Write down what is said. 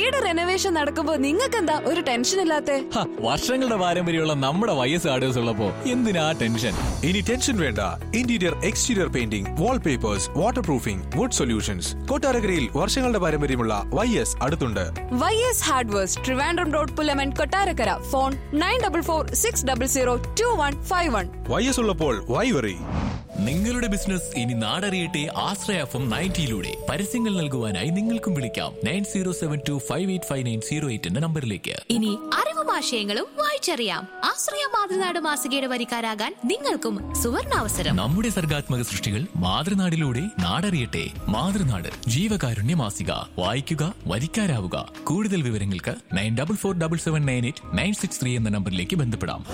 വീട് റെനോവേഷൻ നടക്കുമ്പോ നിങ്ങൾക്കെന്താ ഒരു ടെൻഷൻ ഇല്ലാത്തെ? വർഷങ്ങളുടെ പാരമ്പര്യമുള്ള നമ്മുടെ വൈഎസ് ആർഡിയോസ് ഉള്ളപ്പോ എന്തിനാ ടെൻഷൻ? ഇനി ടെൻഷൻ വേണ്ട. Interior exterior painting, wallpapers, water proofing, would solutions. കൊട്ടാരക്കരയിൽ വർഷങ്ങളുടെ പാരമ്പര്യമുള്ള വൈഎസ് അടുത്തുണ്ട്. YS hardwares, Trivandrum road, Pullaman, Kottarakkara. Phone 9446002151. YS ഉള്ളപ്പോൾ വൈ വറി? നിങ്ങളുടെ ബിസിനസ് ഇനി നാടറിയട്ടെ. ആശ്രയ FM 90 പരസ്യങ്ങൾ നൽകുവാനായി നിങ്ങൾക്കും വിളിക്കാം 9072585908 എന്ന നമ്പറിലേക്ക്. ഇനി അറിവും ആശയങ്ങളും വായിച്ചറിയാം. ആശ്രയ മാതൃനാട് മാസികയുടെ വരിക്കാരാകാൻ നിങ്ങൾക്കും സുവർണാവസരം. നമ്മുടെ സർഗാത്മക സൃഷ്ടികൾ മാതൃനാടിലൂടെ നാടറിയട്ടെ. മാതൃനാട് ജീവകാരുണ്യ മാസിക. വായിക്കുക, വരിക്കാരാവുക. കൂടുതൽ വിവരങ്ങൾക്ക് 9447798963 എന്ന നമ്പറിലേക്ക് ബന്ധപ്പെടാം.